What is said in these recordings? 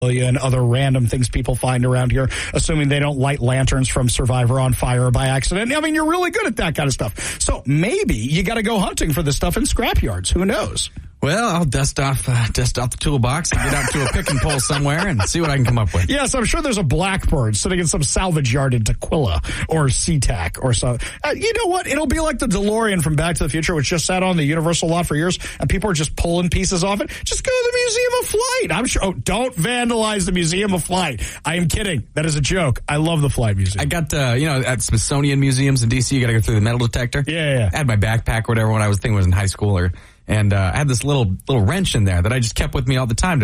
and other random things people find around here, assuming they don't light lanterns from Survivor on fire by accident. I mean, you're really good at that kind of stuff. So maybe you got to go hunting for this stuff in scrapyards. Who knows? Well, I'll dust off the toolbox and get out to a pick and pull somewhere and see what I can come up with. Yes, I'm sure there's a blackbird sitting in some salvage yard in Tequila or SeaTac or something. You know what? It'll be like the DeLorean from Back to the Future, which just sat on the Universal lot for years, and people are just pulling pieces off it. Just go to the Museum of Flight. I'm sure. Oh, don't vandalize the Museum of Flight. I am kidding. That is a joke. I love the Flight Museum. I got, at Smithsonian museums in D.C., you got to go through the metal detector. Yeah. I had my backpack or whatever when I was thinking I was in high school And I had this little wrench in there that I just kept with me all the time.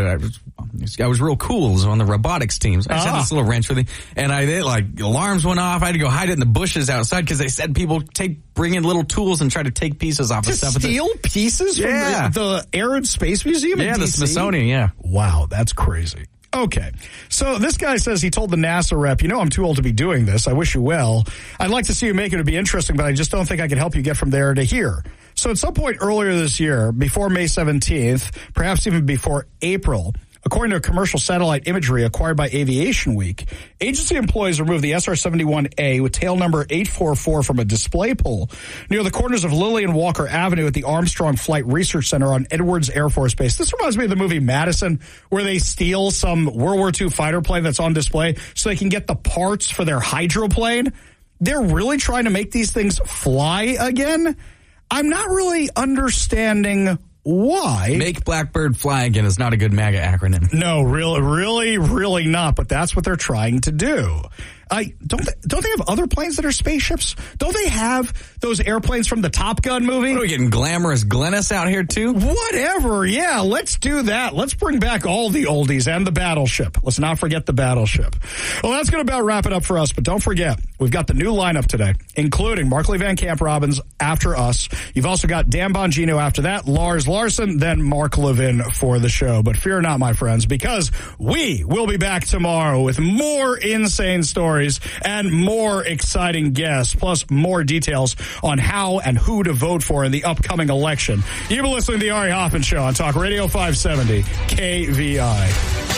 I was real cool on the robotics teams. I just had this little wrench with me, and alarms went off. I had to go hide it in the bushes outside because they said people bring in little tools and try to take pieces off of stuff. Steal pieces from the Air and Space Museum in the DC? Smithsonian, yeah. Wow, that's crazy. Okay, so this guy says he told the NASA rep, I'm too old to be doing this. I wish you well. I'd like to see you make it. It'd be interesting, but I just don't think I can help you get from there to here. So at some point earlier this year, before May 17th, perhaps even before April, according to commercial satellite imagery acquired by Aviation Week, agency employees removed the SR-71A with tail number 844 from a display pole near the corners of Lilly and Walker Avenue at the Armstrong Flight Research Center on Edwards Air Force Base. This reminds me of the movie Madison, where they steal some World War II fighter plane that's on display so they can get the parts for their hydroplane. They're really trying to make these things fly again? I'm not really understanding why. Make Blackbird Fly Again is not a good MAGA acronym. No, really not. But that's what they're trying to do. Don't they have other planes that are spaceships? Don't they have those airplanes from the Top Gun movie? What are we getting, Glamorous Glennis out here too? Whatever, yeah, let's do that. Let's bring back all the oldies and the battleship. Let's not forget the battleship. Well, that's going to about wrap it up for us, but don't forget, we've got the new lineup today, including Markley Van Camp Robbins after us. You've also got Dan Bongino after that, Lars Larson, then Mark Levin for the show. But fear not, my friends, because we will be back tomorrow with more insane stories and more exciting guests, plus more details on how and who to vote for in the upcoming election. You've been listening to the Ari Hoffman Show on Talk Radio 570 KVI.